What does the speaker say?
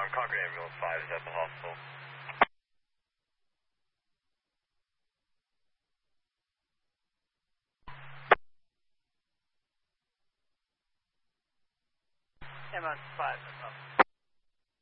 Concord Ambulance 5 is at the hospital. Ambulance 5 is up.